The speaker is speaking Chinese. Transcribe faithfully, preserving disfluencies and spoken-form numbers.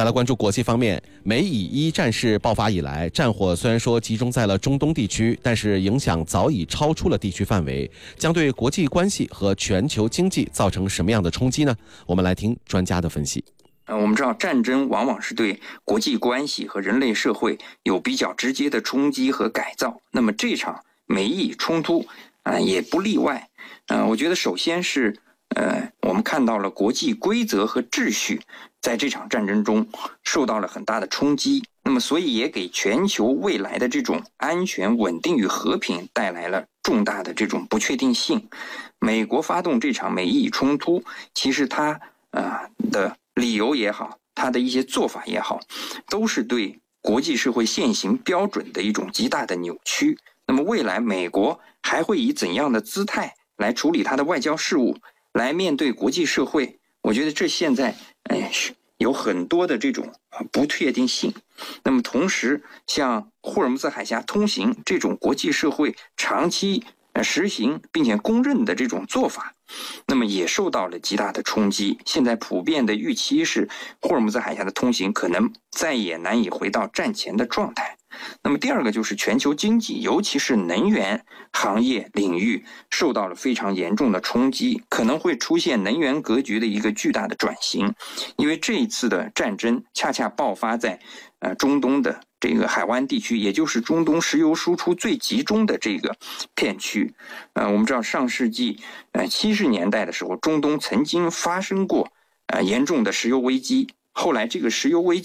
再来关注国际方面，美以一战事爆发以来，战火虽然说集中在了中东地区，但是影响早已超出了地区范围，将对国际关系和全球经济造成什么样的冲击呢？我们来听专家的分析。 呃，我们知道战争往往是对国际关系和人类社会有比较直接的冲击和改造。那么这场美以冲突啊、呃、也不例外。呃，我觉得首先是呃我们看到了国际规则和秩序在这场战争中受到了很大的冲击。那么所以也给全球未来的这种安全、稳定与和平带来了重大的这种不确定性。美国发动这场美以冲突，其实它啊、呃、的理由也好，他的一些做法也好，都是对国际社会现行标准的一种极大的扭曲。那么未来美国还会以怎样的姿态来处理他的外交事务，来面对国际社会？我觉得这现在哎有很多的这种不确定性。那么同时，像霍尔木兹海峡通行这种国际社会长期实行并且公认的这种做法，那么也受到了极大的冲击。现在普遍的预期是，霍尔木兹海峡的通行可能再也难以回到战前的状态。那么第二个就是全球经济，尤其是能源行业领域受到了非常严重的冲击，可能会出现能源格局的一个巨大的转型。因为这一次的战争恰恰爆发在呃中东的这个海湾地区，也就是中东石油输出最集中的这个片区。呃，我们知道上世纪呃七十年代的时候，中东曾经发生过呃严重的石油危机，后来这个石油危机